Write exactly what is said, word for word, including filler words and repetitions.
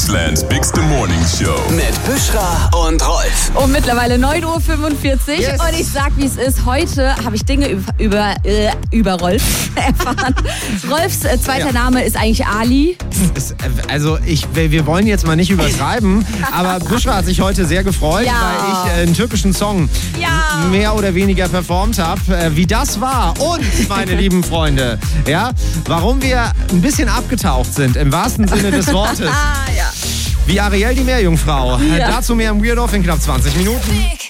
Deutschlands bigste Morning Show. Mit Büschra und Rolf. Um mittlerweile neun Uhr fünfundvierzig. Yes. Und ich sag, wie es ist. Heute habe ich Dinge über, über, äh, über Rolf erfahren. Rolfs äh, zweiter Ja. Name ist eigentlich Ali. Es, also ich, wir wollen jetzt mal nicht übertreiben, aber Büschra hat sich heute sehr gefreut, Ja. weil ich äh, einen türkischen Song Ja. mehr oder weniger performt habe. Äh, wie das war und, meine lieben Freunde, ja, warum wir ein bisschen abgetaucht sind, im wahrsten Sinne des Wortes. Ah, ja. Wie Ariel die Meerjungfrau. Ja. Dazu mehr im Weird Off in knapp zwanzig Minuten.